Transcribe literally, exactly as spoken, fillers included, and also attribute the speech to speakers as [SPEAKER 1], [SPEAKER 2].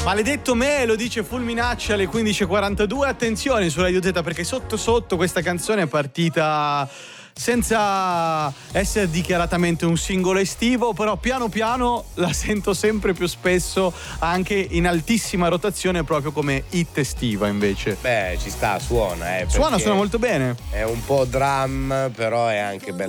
[SPEAKER 1] Maledetto me, lo dice Fulminacci alle quindici e quarantadue. Attenzione su Radio Z, perché sotto sotto questa canzone è partita senza essere dichiaratamente un singolo estivo, però piano piano la sento sempre più spesso anche in altissima rotazione, proprio come hit estiva invece.
[SPEAKER 2] Beh, ci sta, suona, eh.
[SPEAKER 1] Suona, suona molto bene.
[SPEAKER 2] È un po' drum, però è anche bella